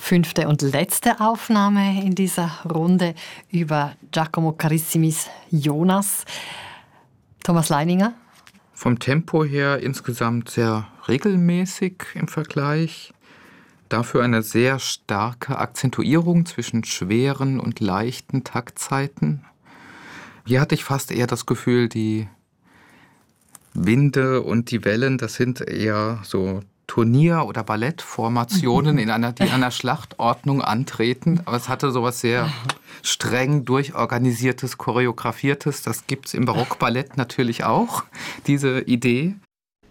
5. und letzte Aufnahme in dieser Runde über Giacomo Carissimis Jonas. Thomas Leininger? Vom Tempo her insgesamt sehr regelmäßig im Vergleich. Dafür eine sehr starke Akzentuierung zwischen schweren und leichten Taktzeiten. Hier hatte ich fast eher das Gefühl, die Winde und die Wellen, das sind eher so Turnier- oder Ballettformationen, die in einer Schlachtordnung antreten. Aber es hatte sowas sehr streng durchorganisiertes, choreografiertes. Das gibt es im Barockballett natürlich auch, diese Idee.